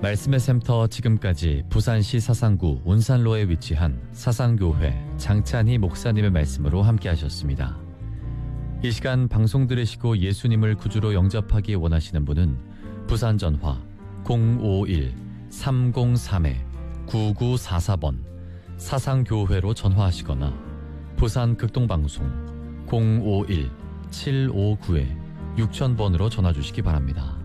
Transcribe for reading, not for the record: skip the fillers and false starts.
말씀의 샘터 지금까지 부산시 사상구 온산로에 위치한 사상교회 장찬희 목사님의 말씀으로 함께 하셨습니다. 이 시간 방송 들으시고 예수님을 구주로 영접하기 원하시는 분은 부산 전화 051-303-9944번 사상교회로 전화하시거나 부산 극동방송 051-759-6000번으로 전화 주시기 바랍니다.